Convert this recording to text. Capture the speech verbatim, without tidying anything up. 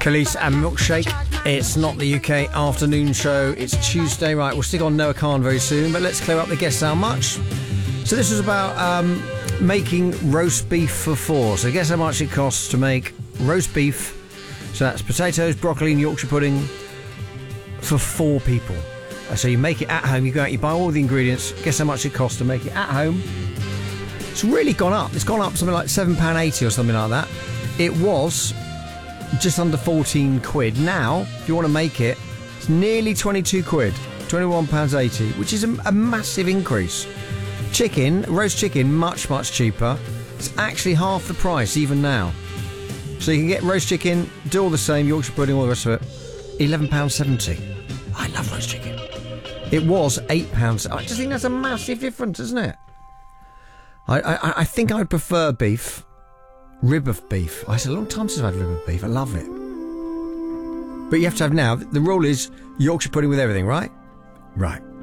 Khalees and Milkshake. It's not the U K afternoon show. It's Tuesday, right? We'll stick on Noah Khan very soon, but let's clear up the guess how much. So this was about um, making roast beef for four. So guess how much it costs to make roast beef. So that's potatoes, broccoli and Yorkshire pudding for four people. So you make it at home, you go out, you buy all the ingredients. Guess how much it costs to make it at home. It's really gone up. It's gone up something like seven pounds eighty or something like that. It was just under fourteen quid. Now, if you want to make it, it's nearly twenty-two quid, twenty-one pounds eighty, which is a, a massive increase. Chicken, roast chicken, much, much cheaper. It's actually half the price even now. So you can get roast chicken, do all the same, Yorkshire pudding, all the rest of it, eleven pounds seventy. I love roast chicken. It was eight pounds. I just think that's a massive difference, isn't it? I, I, I think I'd prefer beef. Rib of beef. It's a long time since I've had rib of beef. I love it. But you have to have now, the rule is Yorkshire pudding with everything, right? Right.